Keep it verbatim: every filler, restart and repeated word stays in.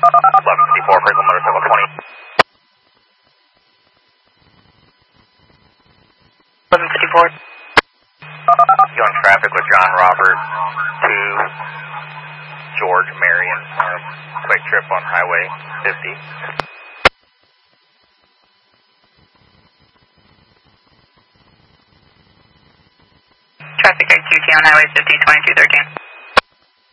eleven fifty-four, Crystal Motorcycle twenty. eleven fifty-four. You on traffic with John Robert to George Marion, um, quick trip on Highway fifty. Traffic I Q T on Highway fifty, twenty-two thirteen.